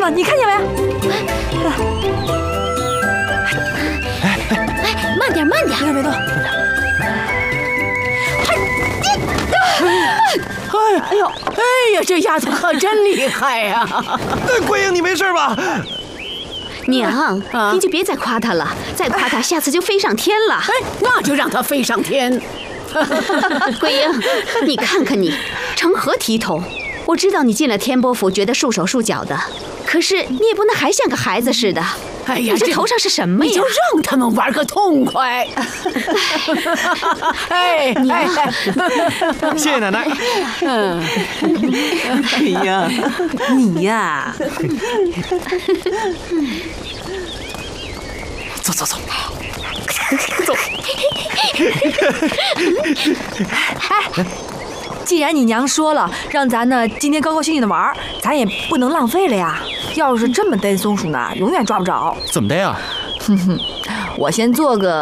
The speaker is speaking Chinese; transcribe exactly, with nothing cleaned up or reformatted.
了，你看见没？ 哎哎，慢点，慢点， 别动，别动。 哎哎呦，哎呀，这丫头可真厉害呀！ 桂英，你没事吧？ 娘，您就别再夸她了，再夸她，下次就飞上天了。 哎，那就让她飞上天。 桂英，你看看你，成何体统？我知道你进了天波府，觉得束手束脚的，可是你也不能还像个孩子似的。 哎呀， 你这头上是什么呀？ 你就让他们玩个痛快。哎， 娘， 谢谢奶奶。 嗯， 哎呀，你呀， 走走走。 走。哎，既然你娘说了，让咱呢今天高高兴兴的玩，咱也不能浪费了呀。要是这么逮松鼠呢，永远抓不着。 怎么逮啊？ 哼哼，我先做个